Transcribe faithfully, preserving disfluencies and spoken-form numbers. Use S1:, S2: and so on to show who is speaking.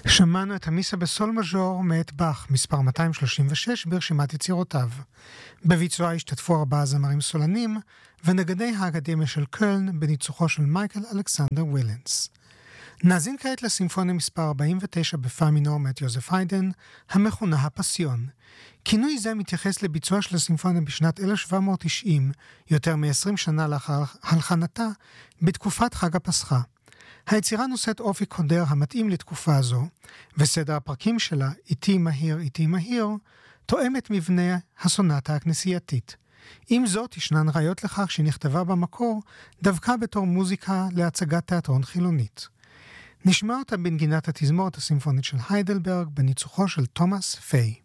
S1: שמענו את המיסה בסול מז'ור מאת באך, מספר מאתיים שלושים ושש ברשימת יצירותיו. בביצועה השתתפו ארבעה זמרים סולנים ונגדי האקדמיה של קולן בניצוחו של מייקל אלכסנדר ווילנס. נאזין כעת לסימפוניה מספר ארבעים ותשע בפא מינור מאת יוזף היידן, המכונה הפסיון. כינוי זה מתייחס לביצוע של הסימפוניה בשנת אלף שבע מאות תשעים, יותר מ-עשרים שנה לאחר הלחנתה, בתקופת חג הפסחה. היצירה נושאת אופי קודר המתאים לתקופה הזו, וסדר הפרקים שלה, איטי מהיר, איטי מהיר, תואם את מבנה הסונטה הכנסייתית. עם זאת, ישנן ראיות לכך שנכתבה במקור דווקא בתור מוזיקה להצגת תיאטרון חילונית. נשמע אותה בנגינת התזמורת הסימפונית של היידלברג בניצוחו של תומאס פיי.